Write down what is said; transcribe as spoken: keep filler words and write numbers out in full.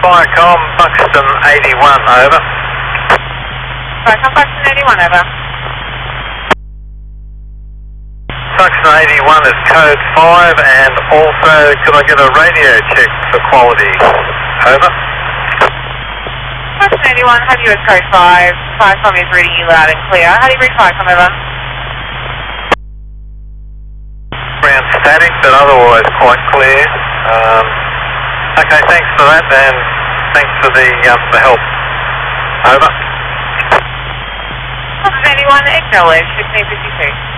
Firecom, Buxton eighty-one, over. Firecom, Buxton eighty-one, over. Buxton eighty-one is code five, and also could I get a radio check for quality? Over. Buxton eighty-one, have you as code five. Firecom is reading you loud and clear. How do you read Firecom, over? Ground static, but otherwise quite clear. Um, okay, thanks for that, and thanks for the, um, the help. Over. Buxton eighty-one, acknowledge, fifteen fifty-two.